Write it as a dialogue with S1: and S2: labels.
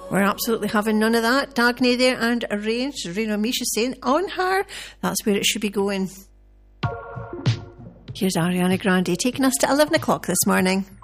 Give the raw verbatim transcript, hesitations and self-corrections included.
S1: We're absolutely having none of that. Dagny there and Arranged. Reno Misha saying, on her, that's where it should be going. Here's Ariana Grande taking us to eleven o'clock this morning.